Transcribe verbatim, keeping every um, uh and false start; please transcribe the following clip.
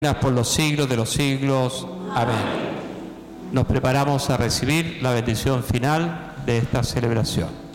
por los siglos de los siglos. Amén. Nos preparamos a recibir la bendición final de esta celebración.